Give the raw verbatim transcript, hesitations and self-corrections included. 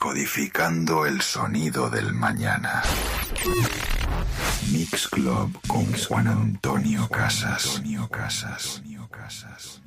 Decodificando el sonido del mañana. Mix Club con Juan Antonio Casas. Antonio Casas.